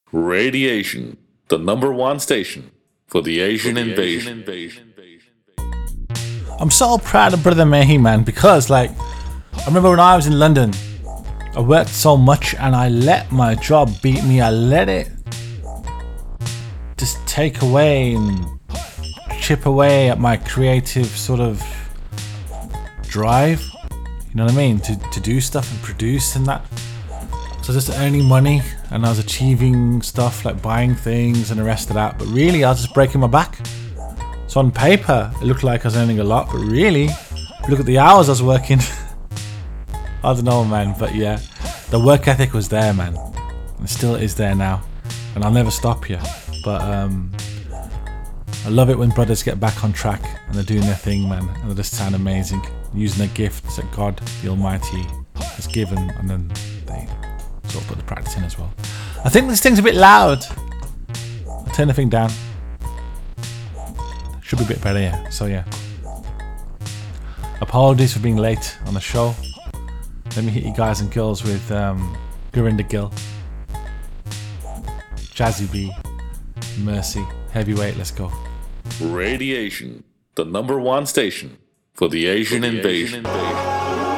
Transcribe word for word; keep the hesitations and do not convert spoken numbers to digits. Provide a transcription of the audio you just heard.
Radiation, the number one station for the Asian invasion. I'm so proud of Brother Mehi, man, because, like, I remember when I was in London, I worked so much and I let my job beat me. I let it just take away and chip away at my creative sort of drive. You know what I mean? To, to do stuff and produce and that. So just earning money, and I was achieving stuff like buying things and the rest of that. But really, I was just breaking my back. So on paper, it looked like I was earning a lot, but really, look at the hours I was working. I don't know, man, but yeah, the work ethic was there, man. And it still is there now, and I'll never stop here. But um, I love it when brothers get back on track and they're doing their thing, man, and they just sound amazing, using their gifts that God, the Almighty, has given, and then they sort of put the practice in as well. I think this thing's a bit loud. I'll turn the thing down. Should be a bit better, yeah. So yeah. Apologies for being late on the show. Let me hit you guys and girls with um, Gurinder Gill, Jazzy B, Mercy, Heavyweight. Let's go. Radiation, the number one station for the Asian invasion.